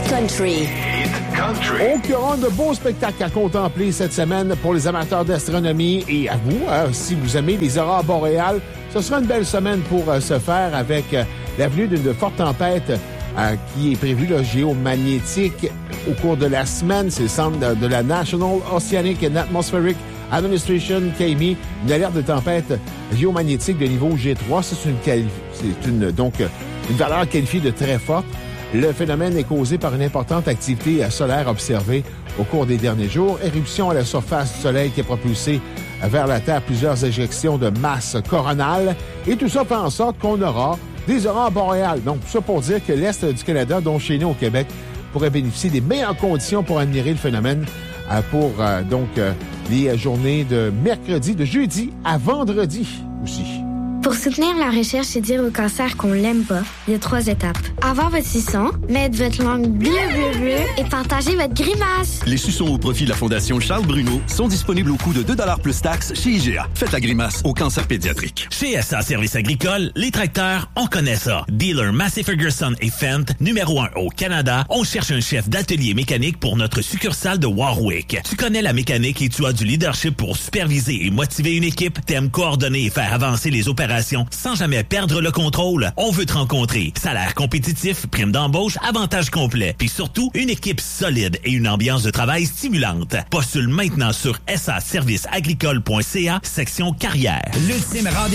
Country. Oh, qu'il y aura de beaux spectacles à contempler cette semaine pour les amateurs d'astronomie. Et à vous, si vous aimez les aurores boréales, ce sera une belle semaine pour ce faire avec la venue d'une forte tempête qui est prévue géomagnétique au cours de la semaine. C'est le centre de la National Oceanic and Atmospheric Administration qui a émis une alerte de tempête géomagnétique de niveau G3. C'est une valeur qualifiée de très forte. Le phénomène est causé par une importante activité solaire observée au cours des derniers jours. Éruption à la surface du Soleil qui a propulsé vers la Terre plusieurs éjections de masse coronale. Et tout ça fait en sorte qu'on aura des aurores boréales. Donc, tout ça pour dire que l'Est du Canada, dont chez nous au Québec, pourrait bénéficier des meilleures conditions pour admirer le phénomène pour les journées de mercredi, de jeudi à vendredi aussi. Pour soutenir la recherche et dire au cancer qu'on l'aime pas, il y a 3 étapes. Avoir votre suçon, mettre votre langue bleu et partager votre grimace. Les suçons au profit de la Fondation Charles Bruno sont disponibles au coût de 2$ plus taxes chez IGA. Faites la grimace au cancer pédiatrique. Chez SA Services agricoles, les tracteurs, on connaît ça. Dealer Massey Ferguson et Fendt, numéro 1 au Canada, on cherche un chef d'atelier mécanique pour notre succursale de Warwick. Tu connais la mécanique et tu as du leadership pour superviser et motiver une équipe, t'aimes coordonner et faire avancer les opérations sans jamais perdre le contrôle. On veut te rencontrer. Salaire compétitif, prime d'embauche, avantages complets. Puis surtout, une équipe solide et une ambiance de travail stimulante. Postule maintenant sur saserviceagricole.ca, section carrière. L'ultime rendez-vous